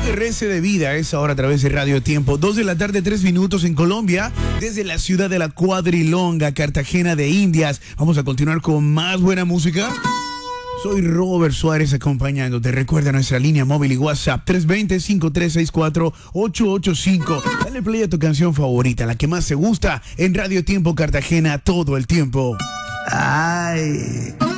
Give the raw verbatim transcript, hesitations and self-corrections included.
R S de vida es ahora a través de Radio Tiempo. Dos de la tarde, tres minutos en Colombia, desde la ciudad de la Cuadrilonga, Cartagena de Indias. Vamos a continuar con más buena música. Soy Robert Suárez acompañándote. Recuerda nuestra línea móvil y WhatsApp tres dos cero, cinco tres seis cuatro, ocho ocho cinco. Dale play a tu canción favorita, la que más te gusta, en Radio Tiempo Cartagena todo el tiempo. Ay.